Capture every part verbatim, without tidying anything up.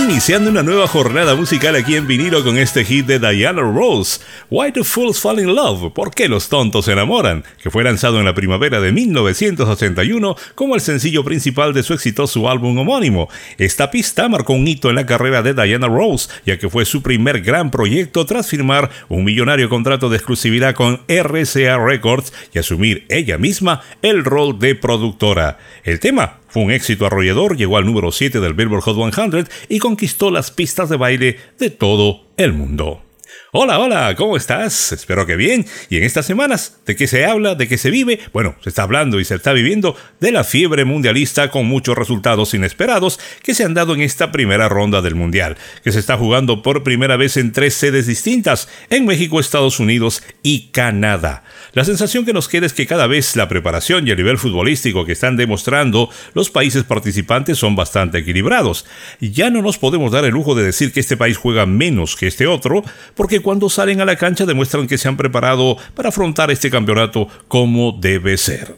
Iniciando una nueva jornada musical aquí en vinilo con este hit de Diana Ross, Why Do Fools Fall in Love? ¿Por qué los tontos se enamoran? Que fue lanzado en la primavera de mil novecientos ochenta y uno como el sencillo principal de su exitoso álbum homónimo. Esta pista marcó un hito en la carrera de Diana Ross, ya que fue su primer gran proyecto tras firmar un millonario contrato de exclusividad con R C A Records y asumir ella misma el rol de productora. El tema fue un éxito arrollador, llegó al número siete del Billboard Hot cien y conquistó las pistas de baile de todo el mundo. Hola, hola, ¿cómo estás? Espero que bien. Y en estas semanas, ¿de qué se habla? ¿De qué se vive? Bueno, se está hablando y se está viviendo de la fiebre mundialista con muchos resultados inesperados que se han dado en esta primera ronda del Mundial, que se está jugando por primera vez en tres sedes distintas, en México, Estados Unidos y Canadá. La sensación que nos queda es que cada vez la preparación y el nivel futbolístico que están demostrando los países participantes son bastante equilibrados. Ya no nos podemos dar el lujo de decir que este país juega menos que este otro, porque cuando salen a la cancha demuestran que se han preparado para afrontar este campeonato como debe ser.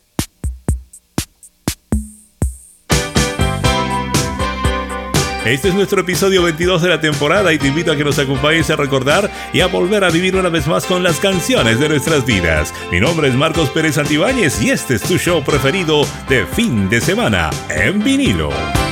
Este es nuestro episodio veintidós de la temporada y te invito a que nos acompañes a recordar y a volver a vivir una vez más con las canciones de nuestras vidas. Mi nombre es Marcos Pérez Santibáñez y este es tu show preferido de fin de semana en vinilo.